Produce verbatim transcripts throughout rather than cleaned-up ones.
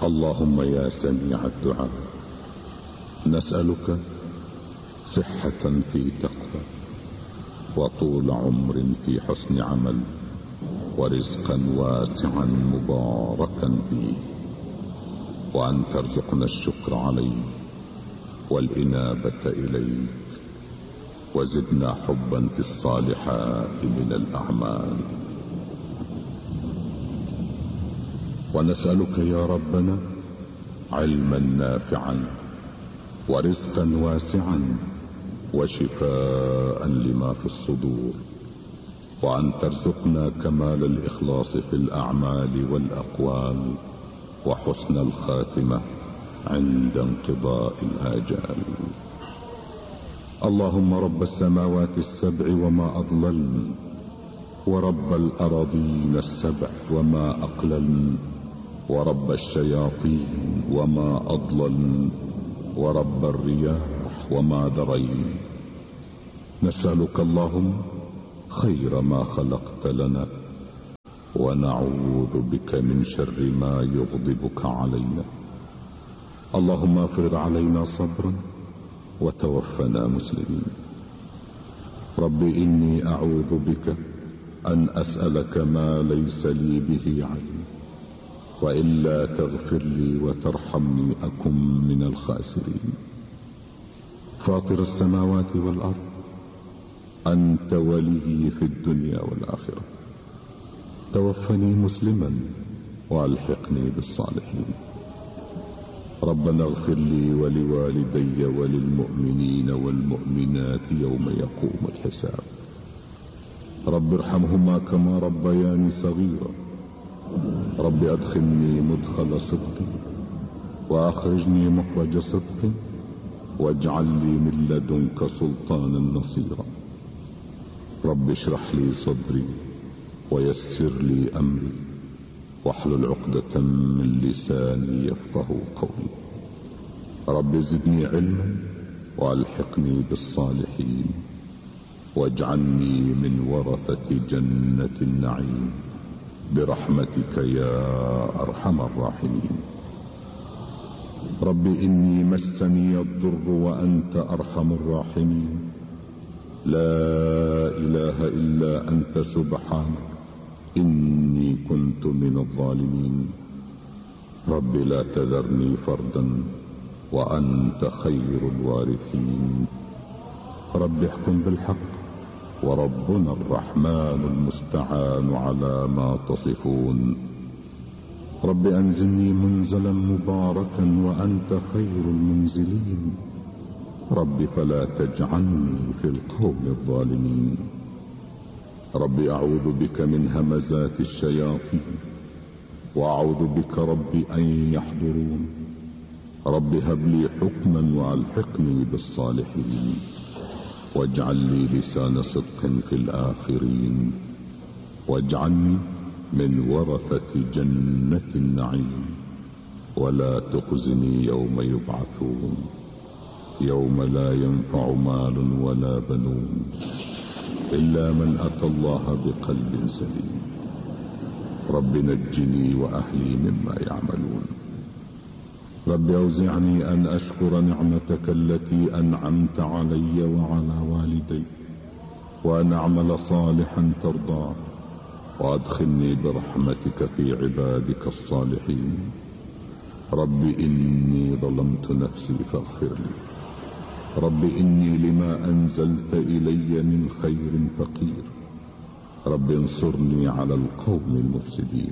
اللهم يا سميع الدعاء، نسألك صحة في تقوى، وطول عمر في حسن عمل، ورزقا واسعا مباركا فيه، وأن ترزقنا الشكر عليه والإنابة إليك، وزدنا حبا في الصالحات من الأعمال. ونسألك يا ربنا علما نافعا ورزقا واسعا وشفاء لما في الصدور، وأن ترزقنا كمال الإخلاص في الأعمال والأقوال، وحسن الخاتمة عند انقضاء الآجال. اللهم رب السماوات السبع وما أضللن، ورب الأراضين السبع وما أقللن، ورب الشياطين وما أضللن، ورب الرياح وما ذرين. نسألك اللهم خير ما خلقت لنا، ونعوذ بك من شر ما يغضبك علينا. اللهم افرض علينا صبرا وتوفنا مسلمين. رب إني أعوذ بك أن أسألك ما ليس لي به علم، وإلا تغفر لي وترحمني أكن من الخاسرين. فاطر السماوات والأرض، أنت ولي في الدنيا والآخرة، توفني مسلما وألحقني بالصالحين. ربنا اغفر لي ولوالدي وللمؤمنين والمؤمنات يوم يقوم الحساب. رب ارحمهما كما ربياني صغيرا. رب أدخلني مدخل صدق، وأخرجني مخرج صدق، واجعل لي من لدنك سلطانا نصيرا. رب اشرح لي صدري ويسر لي أمري، واحلل عقدة من لساني يفقه قولي. رب زدني علما وألحقني بالصالحين، واجعلني من ورثة جنة النعيم برحمتك يا أرحم الراحمين. رب إني مسني الضر وأنت أرحم الراحمين. لا إله إلا أنت سبحانك إني كنت من الظالمين. رب لا تذرني فردا وأنت خير الوارثين. رب احكم بالحق، وربنا الرحمن المستعان على ما تصفون. رب أنزلني منزلا مباركا وأنت خير المنزلين. رب فلا تجعلني في القوم الظالمين. رب أعوذ بك من همزات الشياطين، وأعوذ بك رب أن يحضرون. رب هب لي حكما وألحقني بالصالحين، واجعل لي لسان صدق في الآخرين، واجعلني من ورثة جنة النعيم، ولا تخزني يوم يبعثون، يوم لا ينفع مال ولا بنون إلا من أتى الله بقلب سليم. رب نجني وأهلي مما يعملون. رب أوزعني أن أشكر نعمتك التي أنعمت علي وعلى والدي، وأن أعمل صالحا ترضاه، وأدخلني برحمتك في عبادك الصالحين. رب إني ظلمت نفسي فاغفر لي. رب إني لما أنزلت إلي من خير فقير. رب انصرني على القوم المفسدين.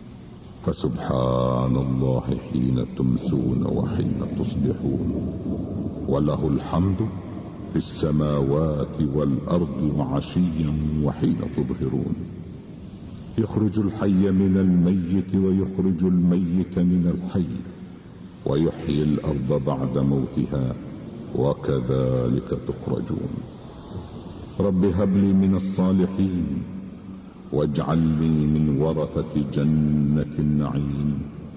فسبحان الله حين تمسون وحين تصبحون، وله الحمد في السماوات والأرض وعشيا وحين تظهرون. يخرج الحي من الميت ويخرج الميت من الحي، ويحيي الأرض بعد موتها، وكذلك تخرجون. رب هب لي من الصالحين، واجعل لي من ورثة جنة النعيم.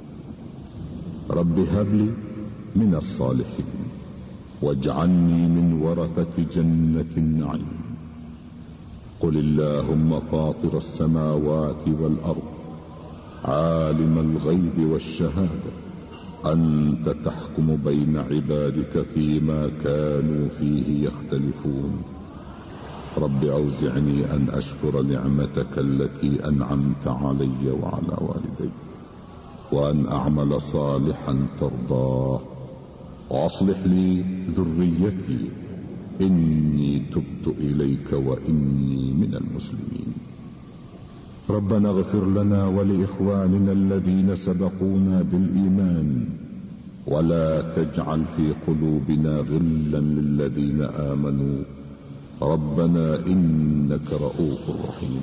رب هب لي من الصالحين، واجعلني من ورثة جنة النعيم. قل اللهم فاطر السماوات والأرض، عالم الغيب والشهادة، أنت تحكم بين عبادك فيما كانوا فيه يختلفون. رب أوزعني أن أشكر نعمتك التي أنعمت علي وعلى والدي، وأن أعمل صالحا ترضاه، وأصلح لي ذريتي إني تبت إليك وإني من المسلمين. ربنا اغفر لنا ولإخواننا الذين سبقونا بالإيمان، ولا تجعل في قلوبنا غلا للذين آمنوا ربنا إنك رؤوف رحيم.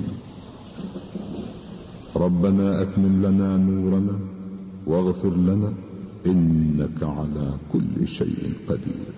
ربنا أتمم لنا نورنا واغفر لنا إنك على كل شيء قدير.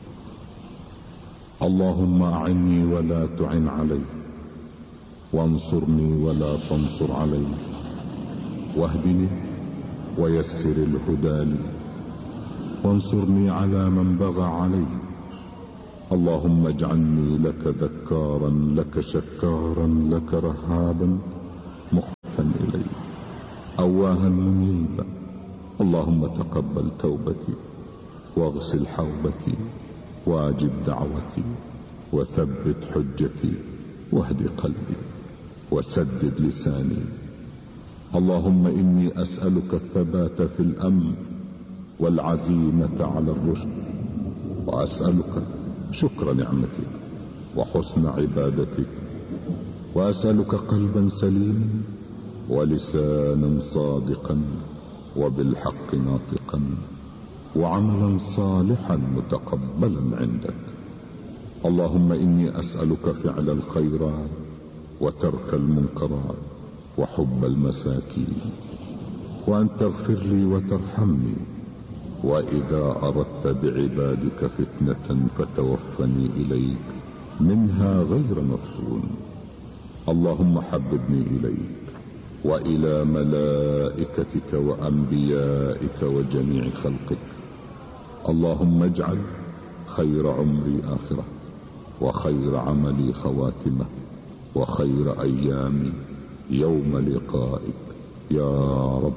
اللهم أعني ولا تعن علي، وانصرني ولا تنصر علي، واهدني ويسر الهدى لي، وانصرني على من بغى علي. اللهم اجعلني لك ذكارا لك شكارا لك رهابا مخبتا إليك أواها منيبا. اللهم تقبل توبتي واغسل حوبتي واجب دعوتي وثبت حجتي واهد قلبي وسدد لساني. اللهم إني أسألك الثبات في الأمر والعزيمة على الرشد، وأسألك شكر نعمتك وحسن عبادتك، وأسألك قلبا سليما ولسانا صادقا وبالحق ناطقا وعملا صالحا متقبلا عندك. اللهم إني أسألك فعل الخيرات وترك المنكرات وحب المساكين، وأن تغفر لي وترحمني، وإذا أردت بعبادك فتنة فتوفني إليك منها غير مفتون. اللهم حببني إليك وإلى ملائكتك وأنبيائك وجميع خلقك. اللهم اجعل خير عمري آخرة، وخير عملي خواتمة، وخير أيامي يوم لقائك يا رب